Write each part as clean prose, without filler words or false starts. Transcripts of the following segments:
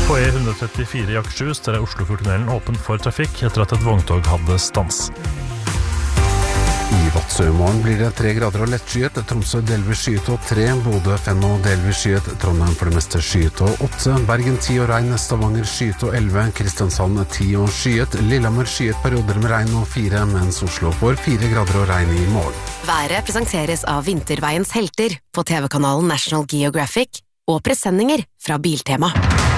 På E134 i Akershus, der Oslofjordtunnelen åpen for trafikk etter at et vogntog hadde stans. I Vadsø i morgen blir det 3 grader og lettskyet, Tromsø delvis skyet og 3, Bodø 5 og delvis skyet, Trondheim for det meste skyet og 8, Bergen 10 og regn, Stavanger skyet og 11, Kristiansand 10 og skyet, Lillehammer skyet perioder med regn og 4, mens Oslo får 4 grader og regn i morgen. Været presenteres av Vinterveiens helter på TV-kanalen National Geographic og presendinger fra Biltema.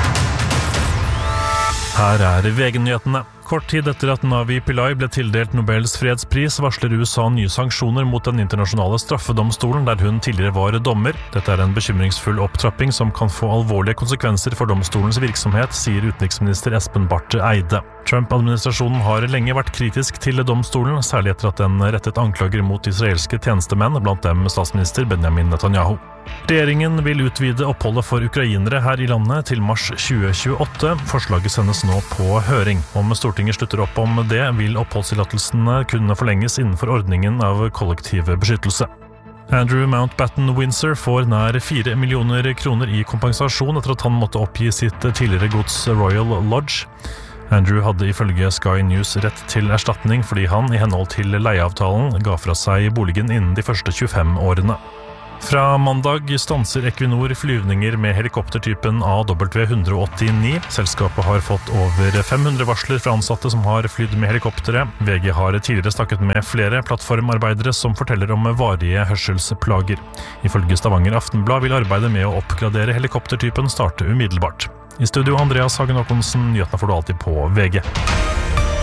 Her VG-nyhetene. Kort tid etter at Navi Pillay ble tildelt Nobels fredspris, varsler USA nye sanksjoner mot den internasjonale straffedomstolen, der hun tidligere var dommer. Dette en bekymringsfull opptrapping som kan få alvorlige konsekvenser for domstolens virksomhet, sier utenriksminister Espen Barth Eide. Trump-administrasjonen har lenge vært kritisk til domstolen, særlig etter at den rettet anklager mot israelske tjenestemenn, blant dem statsminister Benjamin Netanyahu. Regjeringen vil utvide oppholdet for ukrainere her i landet til mars 2028. Forslaget sendes nå på høring. Om Stortinget slutter opp om det, vil oppholdstillatelsene kunne forlenges innenfor ordningen av kollektiv beskyttelse. Andrew Mountbatten Windsor får nær 4 millioner kroner i kompensasjon etter at han måtte oppgi sitt tidligere gods Royal Lodge. Andrew hadde ifølge Sky News rett til erstatning fordi han, i henhold til leieavtalen, ga fra seg boligen innen de første 25 årene. Fra mandag stanser Equinor flyvninger med helikoptertypen AW189. Selskapet har fått over 500 varsler fra ansatte som har flydd med helikoptere. VG har tidligere snakket med flere plattformarbeidere som forteller om varige hørselsplager. Ifølge Stavanger Aftenblad vil arbeidet med å oppgradere helikoptertypen starte umiddelbart. I studio Andreas Hagen Håkonsen, nyhetene får du alltid på VG.